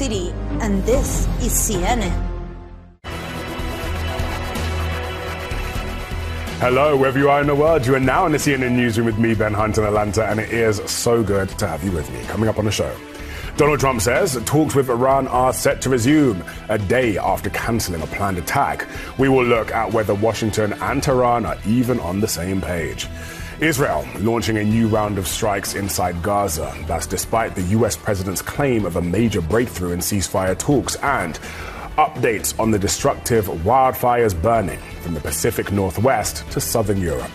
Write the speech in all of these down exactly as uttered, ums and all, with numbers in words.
City, and this is C N N. Hello, wherever you are in the world, you are now in the C N N Newsroom with me, Ben Hunt, in Atlanta, and it is so good to have you with me. Coming up on the show, Donald Trump says talks with Iran are set to resume a day after cancelling a planned attack. We will look at whether Washington and Tehran are even on the same page. Israel launching a new round of strikes inside Gaza. That's despite the U S president's claim of a major breakthrough in ceasefire talks, and updates on the destructive wildfires burning from the Pacific Northwest to southern Europe.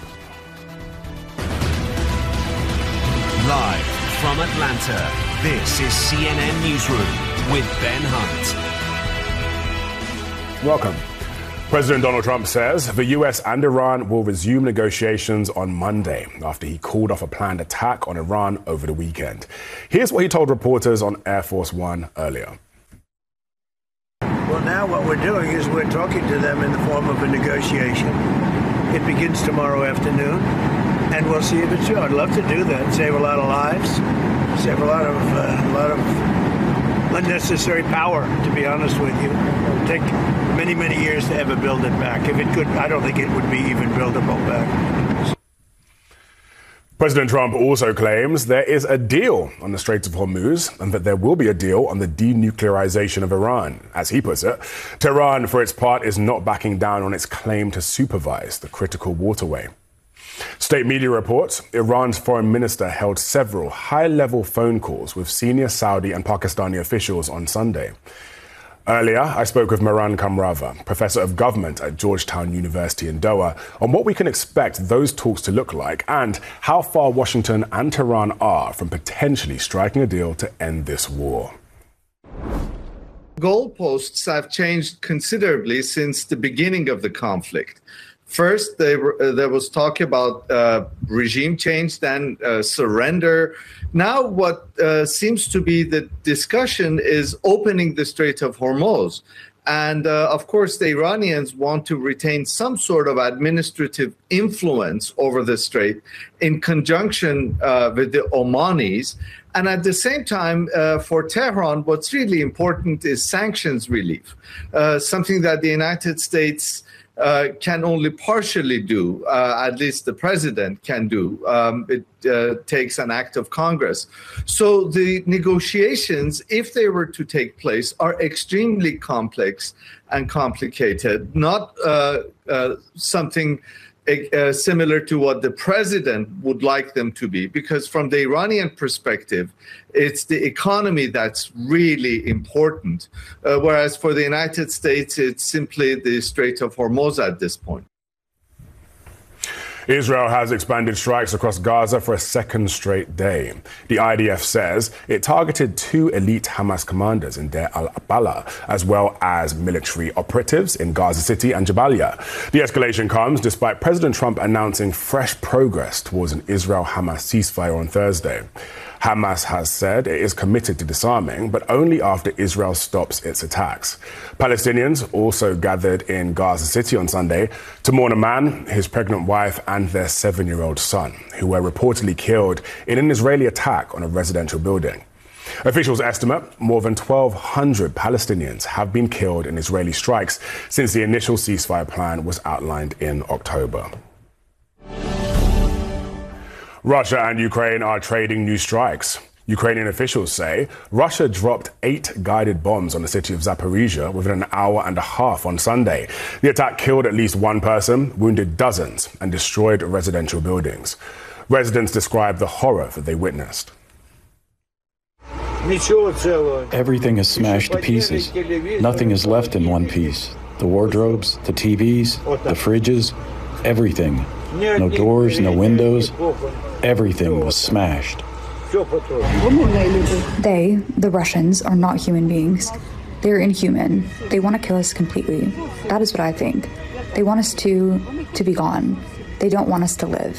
Live from Atlanta, this is C N N Newsroom with Ben Hunt. Welcome. President Donald Trump says the U S and Iran will resume negotiations on Monday after he called off a planned attack on Iran over the weekend. Here's what he told reporters on Air Force One earlier. Well, now what we're doing is we're talking to them in the form of a negotiation. It begins tomorrow afternoon, and we'll see if it's true. I'd love to do that, save a lot of lives, save a lot of uh, a lot of unnecessary power, to be honest with you. It would take many, many years to ever build it back. If it could, I don't think it would be even buildable back. President Trump also claims there is a deal on the Strait of Hormuz and that there will be a deal on the denuclearization of Iran. As he puts it, Tehran, for its part, is not backing down on its claim to supervise the critical waterway. State media reports Iran's foreign minister held several high-level phone calls with senior Saudi and Pakistani officials on Sunday. Earlier, I spoke with Mehran Kamrava, professor of government at Georgetown University in Doha, on what we can expect those talks to look like and how far Washington and Tehran are from potentially striking a deal to end this war. Goalposts have changed considerably since the beginning of the conflict. First, they were, uh, there was talk about uh, regime change, then uh, surrender. Now what uh, seems to be the discussion is opening the Strait of Hormuz. And uh, of course, the Iranians want to retain some sort of administrative influence over the strait in conjunction uh, with the Omanis. And at the same time, uh, for Tehran, what's really important is sanctions relief, uh, something that the United States Uh, can only partially do, uh, at least the president can do. Um, it uh, takes an act of Congress. So the negotiations, if they were to take place, are extremely complex and complicated, not uh, uh, something Uh, similar to what the president would like them to be, because from the Iranian perspective, it's the economy that's really important, uh, whereas for the United States, it's simply the Strait of Hormuz at this point. Israel has expanded strikes across Gaza for a second straight day. The I D F says it targeted two elite Hamas commanders in Deir al-Balah, as well as military operatives in Gaza City and Jabalia. The escalation comes despite President Trump announcing fresh progress towards an Israel-Hamas ceasefire on Thursday. Hamas has said it is committed to disarming, but only after Israel stops its attacks. Palestinians also gathered in Gaza City on Sunday to mourn a man, his pregnant wife, and their seven-year-old son, who were reportedly killed in an Israeli attack on a residential building. Officials estimate more than twelve hundred Palestinians have been killed in Israeli strikes since the initial ceasefire plan was outlined in October. Russia and Ukraine are trading new strikes. Ukrainian officials say Russia dropped eight guided bombs on the city of Zaporizhia within an hour and a half on Sunday. The attack killed at least one person, wounded dozens, and destroyed residential buildings. Residents described the horror that they witnessed. Everything is smashed to pieces. Nothing is left in one piece. The wardrobes, the T Vs, the fridges, everything. No doors, no windows. Everything was smashed. They, the Russians, are not human beings. They're inhuman. They want to kill us completely. That is what I think. They want us to, to be gone. They don't want us to live.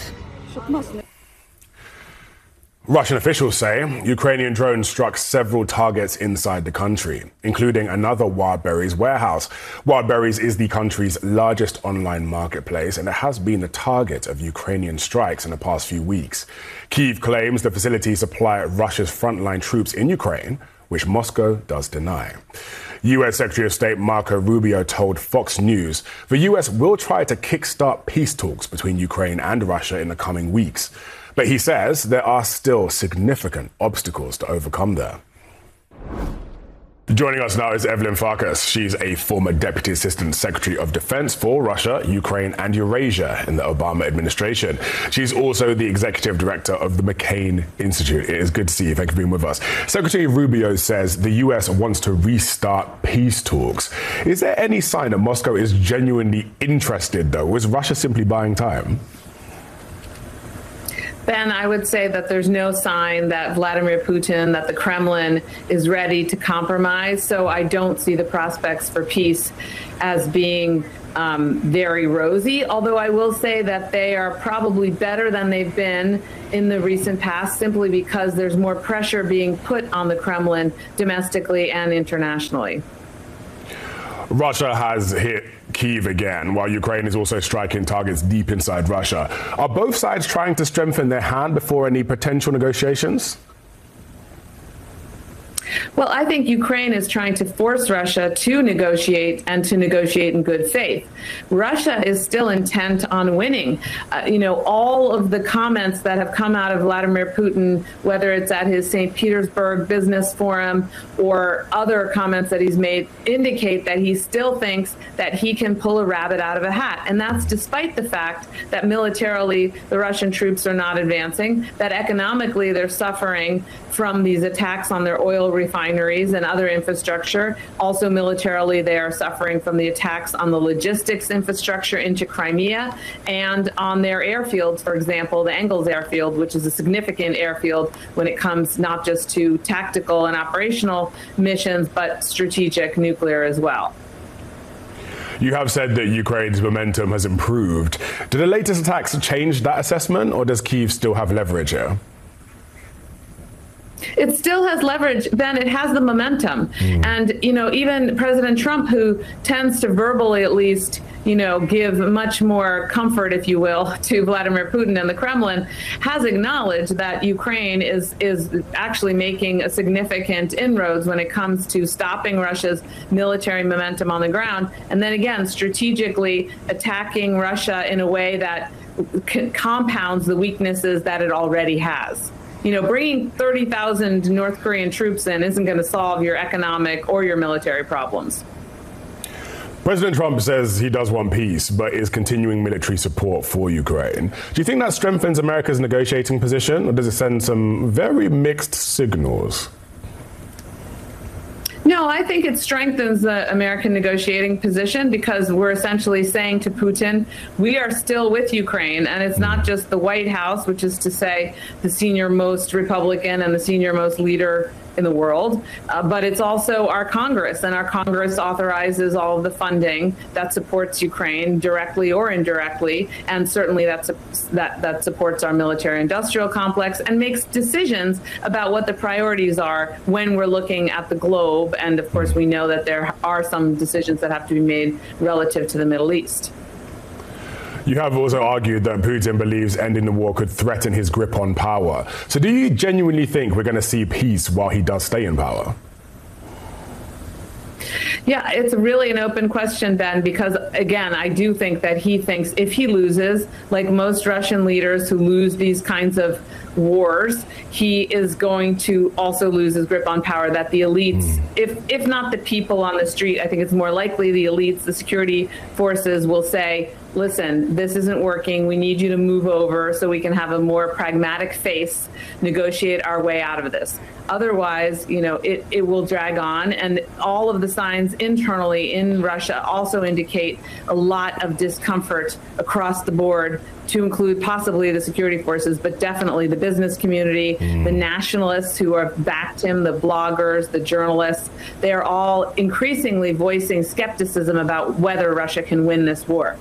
Russian officials say Ukrainian drones struck several targets inside the country, including another Wildberries warehouse. Wildberries is the country's largest online marketplace, and it has been the target of Ukrainian strikes in the past few weeks. Kyiv claims the facility supplies Russia's frontline troops in Ukraine, which Moscow does deny. U S Secretary of State Marco Rubio told Fox News the U S will try to kickstart peace talks between Ukraine and Russia in the coming weeks. But he says there are still significant obstacles to overcome there. Joining us now is Evelyn Farkas. She's a former Deputy Assistant Secretary of Defense for Russia, Ukraine and Eurasia in the Obama administration. She's also the Executive Director of the McCain Institute. It is good to see you. Thank you for being with us. Secretary Rubio says the U S wants to restart peace talks. Is there any sign that Moscow is genuinely interested, though? Or is Russia simply buying time? Ben, I would say that there's no sign that Vladimir Putin, that the Kremlin is ready to compromise. So I don't see the prospects for peace as being um, very rosy, although I will say that they are probably better than they've been in the recent past, simply because there's more pressure being put on the Kremlin domestically and internationally. Russia has hit Kyiv again, while Ukraine is also striking targets deep inside Russia. Are both sides trying to strengthen their hand before any potential negotiations? Well, I think Ukraine is trying to force Russia to negotiate and to negotiate in good faith. Russia is still intent on winning. Uh, you know, all of the comments that have come out of Vladimir Putin, whether it's at his Saint Petersburg business forum or other comments that he's made, indicate that he still thinks that he can pull a rabbit out of a hat. And that's despite the fact that militarily the Russian troops are not advancing, that economically they're suffering from these attacks on their oil refineries and other infrastructure. Also militarily, they are suffering from the attacks on the logistics infrastructure into Crimea and on their airfields, for example, the Engels airfield, which is a significant airfield when it comes not just to tactical and operational missions, but strategic nuclear as well. You have said that Ukraine's momentum has improved. Do the latest attacks change that assessment, or does Kyiv still have leverage here? It still has leverage, Ben. It has the momentum. Mm. And, you know, even President Trump, who tends to verbally at least, you know, give much more comfort, if you will, to Vladimir Putin and the Kremlin, has acknowledged that Ukraine is is actually making a significant inroads when it comes to stopping Russia's military momentum on the ground. And then again, strategically attacking Russia in a way that c- compounds the weaknesses that it already has. You know, bringing thirty thousand North Korean troops in isn't going to solve your economic or your military problems. President Trump says he does want peace, but is continuing military support for Ukraine. Do you think that strengthens America's negotiating position, or does it send some very mixed signals? No, I think it strengthens the American negotiating position, because we're essentially saying to Putin, we are still with Ukraine. And it's not just the White House, which is to say the senior most Republican and the senior most leader in the world, uh, but it's also our Congress, and our Congress authorizes all of the funding that supports Ukraine directly or indirectly, and certainly that's that that supports our military industrial complex and makes decisions about what the priorities are when we're looking at the globe. And of course, we know that there are some decisions that have to be made relative to the Middle East. You have also argued that Putin believes ending the war could threaten his grip on power. So do you genuinely think we're going to see peace while he does stay in power? Yeah, it's really an open question, Ben, because, again, I do think that he thinks if he loses, like most Russian leaders who lose these kinds of wars, he is going to also lose his grip on power, that the elites, mm. if if not the people on the street, I think it's more likely the elites, the security forces will say, listen, this isn't working. We need you to move over so we can have a more pragmatic face, negotiate our way out of this. Otherwise, you know, it, it will drag on. And all of the signs internally in Russia also indicate a lot of discomfort across the board, to include possibly the security forces, but definitely the business community, mm. the nationalists who have backed him, the bloggers, the journalists. They're all increasingly voicing skepticism about whether Russia can win this war.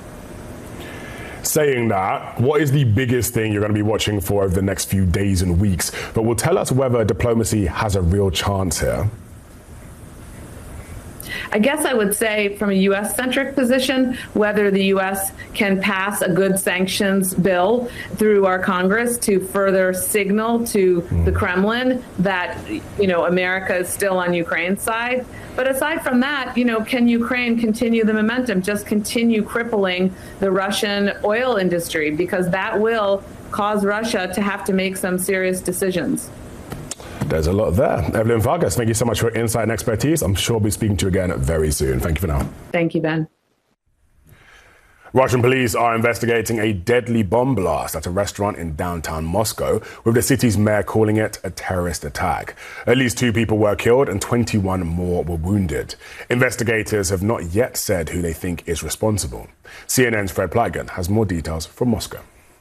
Saying that, what is the biggest thing you're going to be watching for over the next few days and weeks that will tell us whether diplomacy has a real chance here? I guess I would say from a U S-centric position, whether the U S can pass a good sanctions bill through our Congress to further signal to the Kremlin that, you know, America is still on Ukraine's side. But aside from that, you know, can Ukraine continue the momentum, just continue crippling the Russian oil industry? Because that will cause Russia to have to make some serious decisions. There's a lot there. Evelyn Vargas, thank you so much for your insight and expertise. I'm sure we'll be speaking to you again very soon. Thank you for now. Thank you, Ben. Russian police are investigating a deadly bomb blast at a restaurant in downtown Moscow, with the city's mayor calling it a terrorist attack. At least two people were killed and twenty-one more were wounded. Investigators have not yet said who they think is responsible. C N N's Fred Pleitgen has more details from Moscow.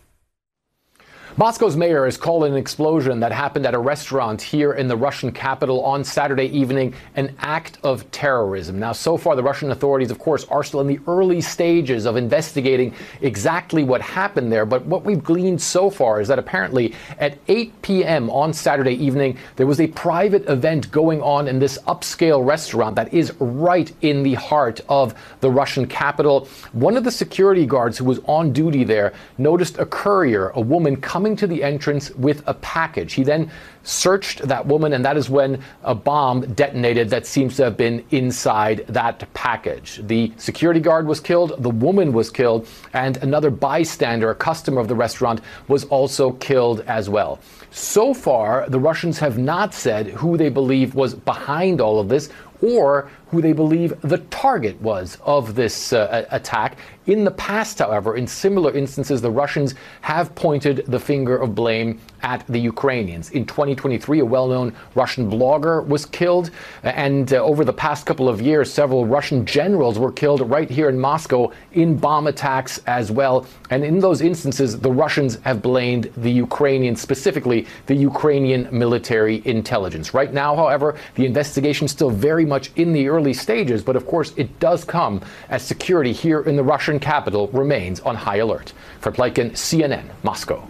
Moscow's mayor is calling an explosion that happened at a restaurant here in the Russian capital on Saturday evening an act of terrorism. Now, so far, the Russian authorities, of course, are still in the early stages of investigating exactly what happened there. But what we've gleaned so far is that apparently at eight p.m. on Saturday evening, there was a private event going on in this upscale restaurant that is right in the heart of the Russian capital. One of the security guards who was on duty there noticed a courier, a woman, coming coming to the entrance with a package. He then searched that woman, and that is when a bomb detonated that seems to have been inside that package. The security guard was killed, the woman was killed, and another bystander, a customer of the restaurant, was also killed as well. So far, the Russians have not said who they believe was behind all of this or who they believe the target was of this uh, attack. In the past, however, in similar instances, the Russians have pointed the finger of blame at the Ukrainians. In twenty twenty-three, a well-known Russian blogger was killed, and uh, over the past couple of years, several Russian generals were killed right here in Moscow in bomb attacks as well. And in those instances, the Russians have blamed the Ukrainians, specifically the Ukrainian military intelligence. Right now, however, the investigation is still very much in the early stages, but of course it does come as security here in the Russian capital remains on high alert. Fred Pleitgen, C N N, Moscow.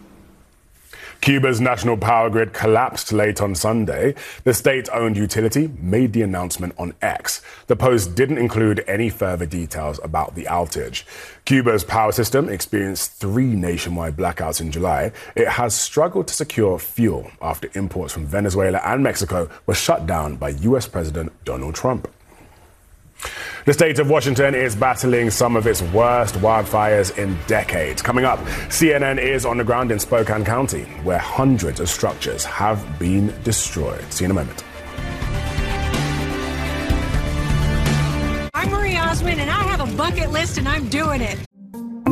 Cuba's national power grid collapsed late on Sunday. The state-owned utility made the announcement on X. The post didn't include any further details about the outage. Cuba's power system experienced three nationwide blackouts in July. It has struggled to secure fuel after imports from Venezuela and Mexico were shut down by U S President Donald Trump. The state of Washington is battling some of its worst wildfires in decades. Coming up, C N N is on the ground in Spokane County, where hundreds of structures have been destroyed. See you in a moment. I'm Marie Osmond, and I have a bucket list, and I'm doing it.